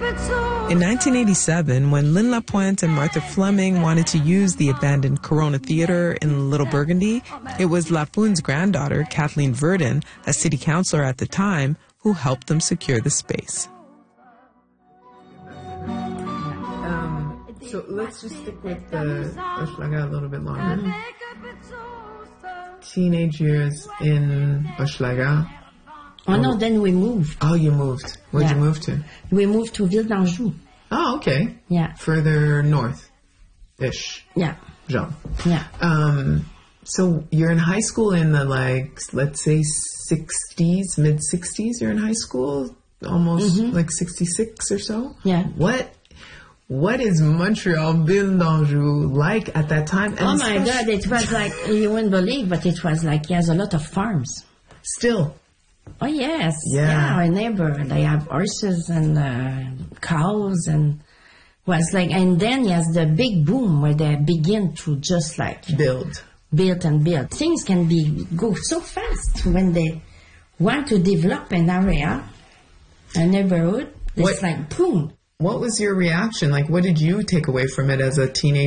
In 1987, when Lynn Lapointe and Martha Fleming wanted to use the abandoned Corona Theater in Little Burgundy, it was Lapointe's granddaughter, Kathleen Verdon, a city councillor at the time, who helped them secure the space. So let's just stick with the Hochelaga a little bit longer. Teenage years in Hochelaga. Oh no, then we moved. Oh, you moved. Where'd you move to? We moved to Ville d'Anjou. Oh, okay. Yeah. Further north-ish. Yeah. Jean. Yeah. So you're in high school in the, let's say 60s, mid-60s you're in high school? Almost like 66 or so? Yeah. What is Montreal, Ville d'Anjou like at that time? And oh my God, it was like, you wouldn't believe, but it was like, he has a lot of farms. Still? Oh yes. Yeah. Our neighbor, they have horses and cows and was like, and then he has the big boom where they begin to just like build. Things can go so fast when they want to develop an area, a neighborhood. It's like boom. What was your reaction? Like, what did you take away from it as a teenager?